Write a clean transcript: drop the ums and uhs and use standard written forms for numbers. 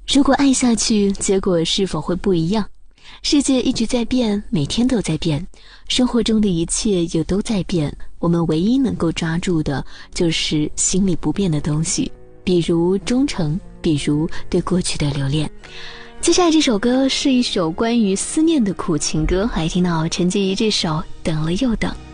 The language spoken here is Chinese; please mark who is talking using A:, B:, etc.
A: 如果爱下去，结果是否会不一样？世界一直在变，每天都在变，生活中的一切也都在变，我们唯一能够抓住的就是心里不变的东西，比如忠诚，比如对过去的留恋。接下来这首歌是一首关于思念的苦情歌，还听到陈洁仪这首《等了又等》。